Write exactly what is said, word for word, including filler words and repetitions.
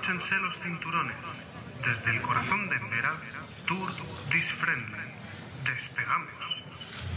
Abróchense los cinturones. Desde el corazón de Emberá, Tour Dis Friendly. Despegamos.